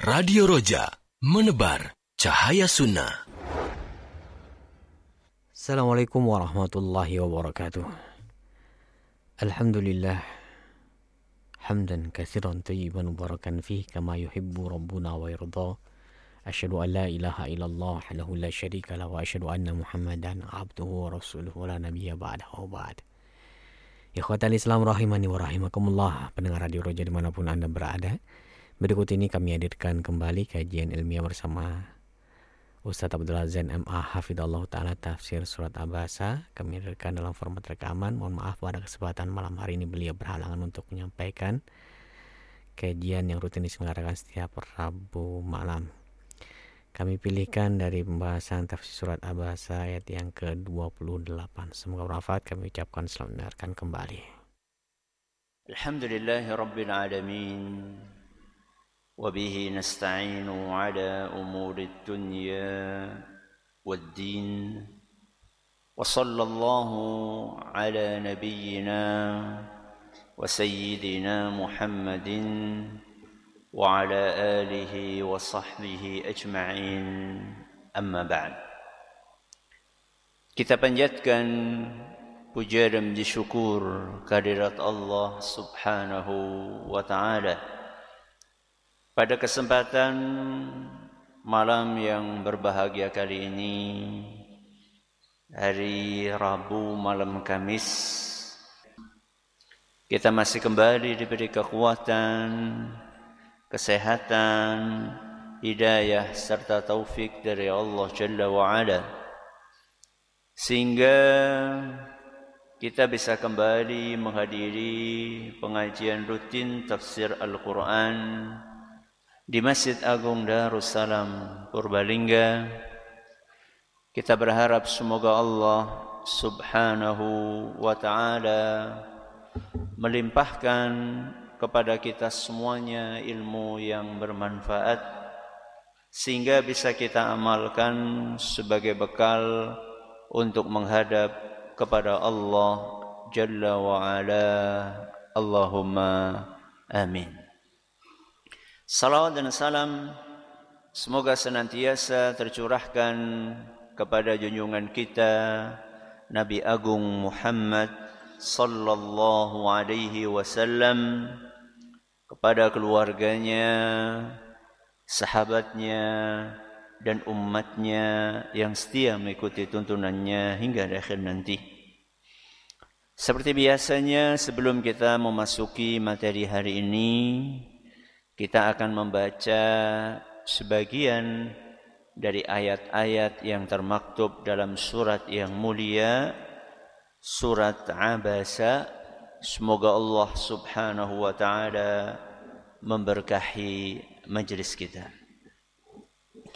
Radio Roja, menebar cahaya sunnah. Assalamualaikum warahmatullahi wabarakatuh. Alhamdulillah, hamdan katsiran tayyiban mubarakan fihi kama yuhibbu rabbuna wa yarda. Asyhadu an la ilaha illallah wahdahu la syarika lahu wa asyhadu anna Muhammadan abduhu wa rasuluhu la nabiyya ba'dahu ba'd. Ikhwatal Islam rahimani wa rahimakumullah, pendengar Radio Roja dimanapun Anda berada. Berikut ini kami hadirkan kembali kajian ilmiah bersama Ustaz Abdul Zain MA Hafidhallahu Ta'ala Tafsir Surat Abasa. Kami hadirkan dalam format rekaman. Mohon maaf pada kesempatan malam hari ini beliau berhalangan untuk menyampaikan kajian yang rutin diselenggarakan setiap Rabu malam. Kami pilihkan dari pembahasan Tafsir Surat Abasa ayat yang ke-28. Semoga bermanfaat. Kami ucapkan selamat mendengarkan kembali. Alhamdulillahi Rabbil Alamin. وبه نستعين على أمور الدنيا والدين وصلى الله على نبينا وسيدنا محمد وعلى آله وصحبه أجمعين أما بعد. Kita panjatkan puja dan syukur kehadirat Allah Subhanahu wa Ta'ala pada kesempatan malam yang berbahagia kali ini, hari Rabu malam Kamis, kita masih kembali diberi kekuatan, kesehatan, hidayah serta taufik dari Allah Jalla wa'ala, sehingga kita bisa kembali menghadiri pengajian rutin tafsir Al-Quran di Masjid Agung Darussalam Purbalingga. Kita berharap semoga Allah Subhanahu wa Ta'ala melimpahkan kepada kita semuanya ilmu yang bermanfaat, sehingga bisa kita amalkan sebagai bekal untuk menghadap kepada Allah Jalla wa'ala. Allahumma amin. Salawat dan salam semoga senantiasa tercurahkan kepada junjungan kita Nabi Agung Muhammad sallallahu alaihi wasallam, kepada keluarganya, sahabatnya, dan umatnya yang setia mengikuti tuntunannya hingga akhir nanti. Seperti biasanya, sebelum kita memasuki materi hari ini, kita akan membaca sebagian dari ayat-ayat yang termaktub dalam surat yang mulia, surat Abasa. Semoga Allah Subhanahu wa Ta'ala memberkahi majelis kita.